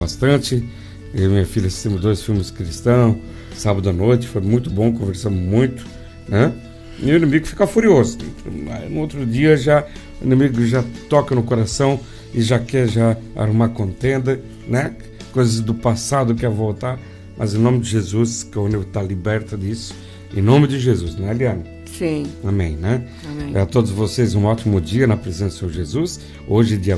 bastante. Eu e minha filha assistimos 2 filmes cristãos, sábado à noite, foi muito bom, conversamos muito, né? E o inimigo fica furioso. No outro dia o inimigo já toca no coração e já quer arrumar contenda, né? Coisas do passado quer voltar, mas em nome de Jesus, que o Nil está liberta disso, em nome de Jesus, né, Eliane? Sim. Amém, né? Amém. A todos vocês um ótimo dia na presença do Senhor Jesus. Hoje, dia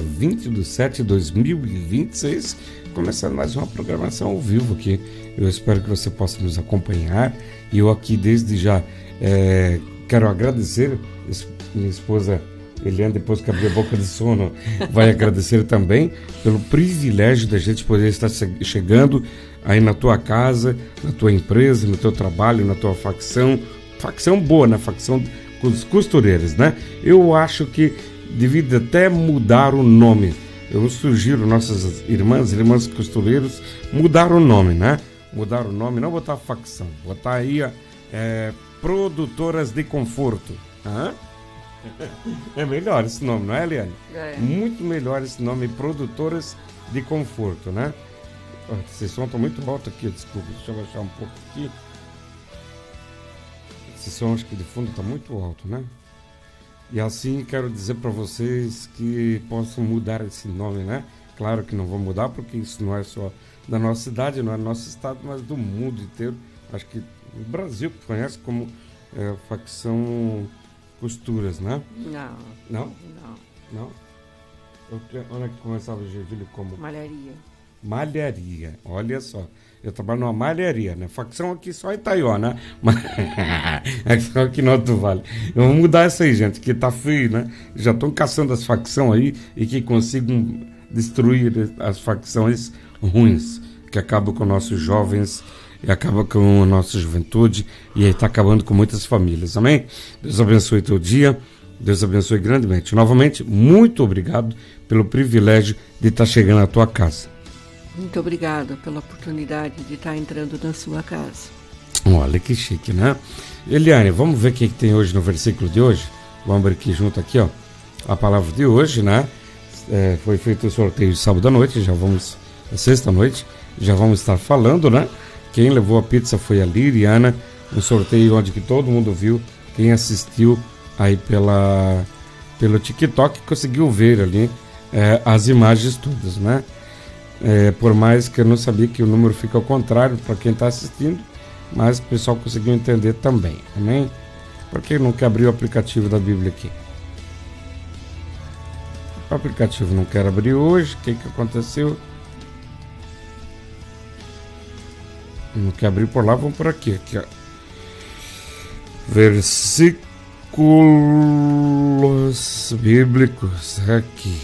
20/7/2026, começando mais uma programação ao vivo aqui. Eu espero que você possa nos acompanhar. E eu aqui desde já quero agradecer minha esposa Eliane, depois que abrir a boca de sono, vai agradecer também pelo privilégio da gente poder estar chegando aí na tua casa, na tua empresa, no teu trabalho, na tua facção boa, né? Facção dos costureiros, né? Eu acho que devido até mudar o nome. Eu sugiro nossas irmãs costureiros mudar o nome, né? Mudar o nome, não botar facção, botar aí produtoras de conforto. Hã? É melhor esse nome, não é, Eliane? É. Muito melhor esse nome, produtoras de conforto, né? Esse som tá muito alto aqui, desculpa, deixa eu baixar um pouco aqui. Esse som, acho que de fundo tá muito alto, né? E assim quero dizer para vocês que possam mudar esse nome, né? Claro que não vou mudar, porque isso não é só da nossa cidade, não é do nosso estado, mas do mundo inteiro. Acho que o Brasil conhece como facção costuras, né? Não. Não? Não. Não? Onde é que começava o Gervilho como? Malharia. Malharia, olha só. Eu trabalho numa malharia, né? Facção aqui só em Itaió, né? Facção aqui no Alto Vale. Vamos mudar isso aí, gente, que tá feio, né? Já estão caçando as facções aí e que consigam destruir as facções ruins, que acabam com nossos jovens e acabam com a nossa juventude e aí está acabando com muitas famílias, amém? Deus abençoe teu dia, Deus abençoe grandemente. Novamente, muito obrigado pelo privilégio de estar chegando à tua casa. Muito obrigada pela oportunidade de estar entrando na sua casa. Olha que chique, né? Eliane, vamos ver o que tem hoje no versículo de hoje? Vamos ver aqui junto aqui, ó. A palavra de hoje, né? Foi feito o sorteio de sábado à noite, sexta-noite, já vamos estar falando, né? Quem levou a pizza foi a Liriana, um sorteio onde que todo mundo viu, quem assistiu aí pelo TikTok conseguiu ver ali as imagens todas, né? Por mais que eu não sabia que o número fica ao contrário para quem está assistindo, mas o pessoal conseguiu entender também, amém? Por que não quer abrir o aplicativo da Bíblia aqui? O aplicativo não quer abrir hoje, o que aconteceu? Não quer abrir por lá, vamos por aqui, ó. Versículos bíblicos aqui.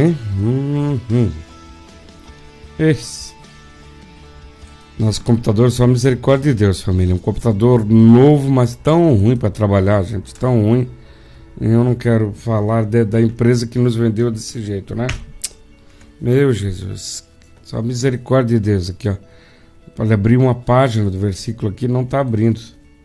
Esse. Nosso computador, só misericórdia de Deus, família. Um computador novo, mas tão ruim para trabalhar, gente, tão ruim. Eu não quero falar da empresa que nos vendeu desse jeito, né? Meu Jesus, só misericórdia de Deus aqui, ó. Para abrir uma página do versículo aqui, não está abrindo.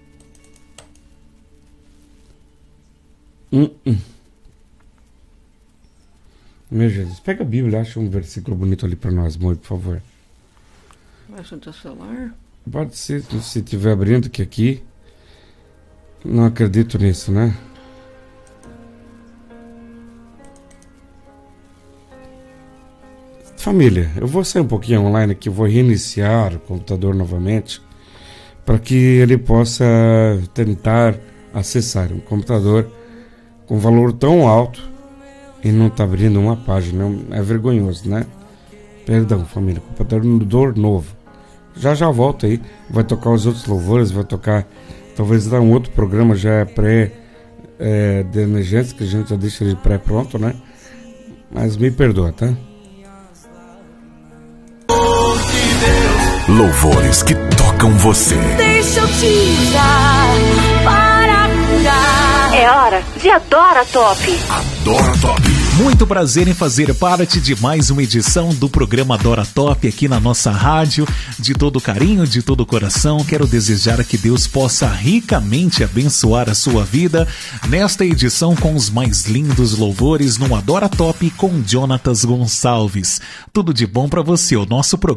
Meu Jesus, pega a Bíblia, acha um versículo bonito ali para nós, amor, por favor. Acha o teu celular? Pode ser, se estiver abrindo, que aqui não acredito nisso, né? Família, eu vou sair um pouquinho online aqui, vou reiniciar o computador novamente para que ele possa tentar acessar um computador com valor tão alto e não está abrindo uma página. É vergonhoso, né? Perdão, família, computador novo. Já volto aí, vai tocar os outros louvores, vai tocar, talvez dar um outro programa já de emergência, que a gente já deixa ele pré-pronto, né? Mas me perdoa, tá? Louvores que tocam você. Deixa eu te dar para curar. É hora de Adora Top. Adora Top. Muito prazer em fazer parte de mais uma edição do programa Adora Top aqui na nossa rádio. De todo carinho, de todo coração, quero desejar que Deus possa ricamente abençoar a sua vida nesta edição com os mais lindos louvores no Adora Top com Jonatas Gonçalves. Tudo de bom para você, o nosso programa